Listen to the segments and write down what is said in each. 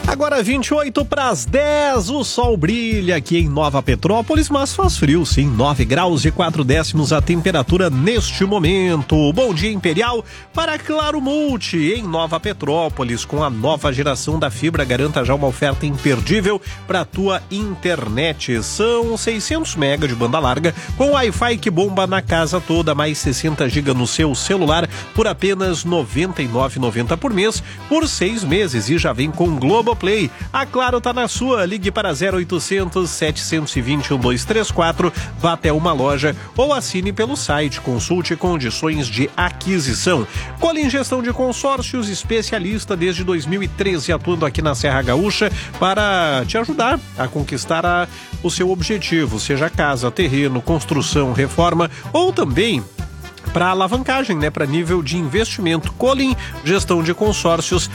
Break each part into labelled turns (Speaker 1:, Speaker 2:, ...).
Speaker 1: Agora 28 para as 10, o sol brilha aqui em Nova Petrópolis, mas faz frio sim, 9 graus e 4 décimos a temperatura neste momento. Bom dia Imperial para Claro Multi em Nova Petrópolis, com a nova geração da fibra, garanta já uma oferta imperdível para tua internet. São 600 mega de banda larga com Wi-Fi que bomba na casa toda, mais 60 GB no seu celular por apenas R$ 99,90 por mês, por 6 meses, e já vem com Globoplay. A Claro tá na sua, ligue para 0800 720 1234, vá até uma loja ou assine pelo site, consulte condições de aquisição. Colin Gestão de Consórcios, especialista desde 2013, atuando aqui na Serra Gaúcha para te ajudar a conquistar o seu objetivo, seja casa, terreno, construção, reforma ou também para alavancagem, né, para nível de investimento. Colin Gestão de Consórcios,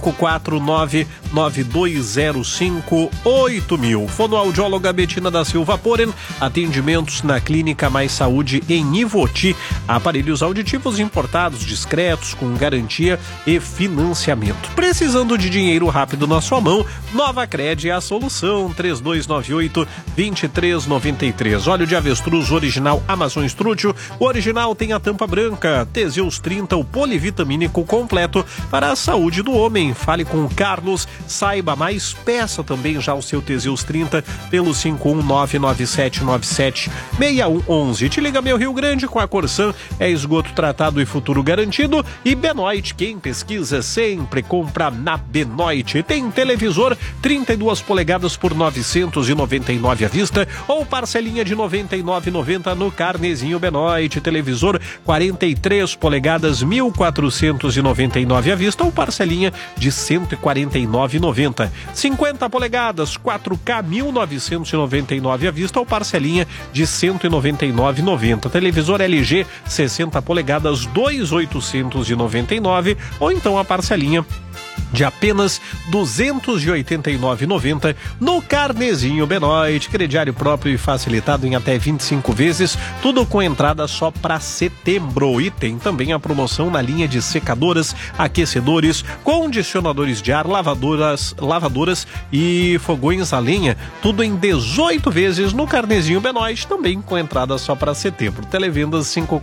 Speaker 1: 549-9205-8000. Fonoaudióloga Betina da Silva Poren, atendimentos na Clínica Mais Saúde em Ivoti. Aparelhos auditivos importados, discretos, com garantia e financiamento. Precisando de dinheiro rápido na sua mão? Nova Cred é a solução, 3298-2393. Óleo de avestruz original Amazon Estrútil, o original tem a tampa branca. Teseus 30, o polivitamínico completo para a saúde do homem. Fale com o Carlos, saiba mais, peça também já o seu Teseus 30 pelo 51997976111. Te liga meu Rio Grande com a Corsan, é esgoto tratado e futuro garantido. E Benoit, quem pesquisa sempre compra na Benoit. Tem televisor 32 polegadas por 999 à vista ou parcelinha de 99,90 no carnezinho Benoit. Televisor 43 polegadas 1.499 à vista ou parcelinha de 149,90. 50 polegadas 4K 1.999 à vista ou parcelinha de 199,90. Televisor LG 60 polegadas 2.899 ou então a parcelinha de apenas R$ 289,90 no carnezinho Benoit. Crediário próprio e facilitado em até 25 vezes, tudo com entrada só para setembro. E tem também a promoção na linha de secadoras, aquecedores, condicionadores de ar, lavadoras e fogões a lenha, tudo em 18 vezes no carnezinho Benoit, também com entrada só para setembro. Televendas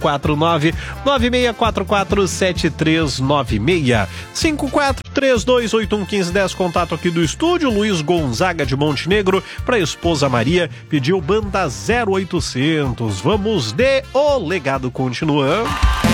Speaker 1: 549-9644-7396. 5432811510, contato aqui do estúdio. Luiz Gonzaga de Montenegro, para a esposa Maria, pediu banda 0800. Vamos de O Legado continua.